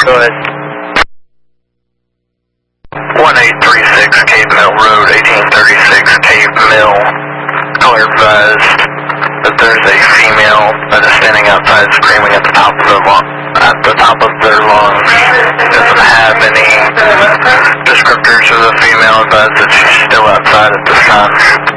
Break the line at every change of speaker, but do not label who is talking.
Go ahead. 1836 Cave Mill Road, 1836 Cave Mill. Caller advised that there's a female that is standing outside screaming at the top of their lungs. Doesn't have any descriptors of the female, advised that she's still outside at this time.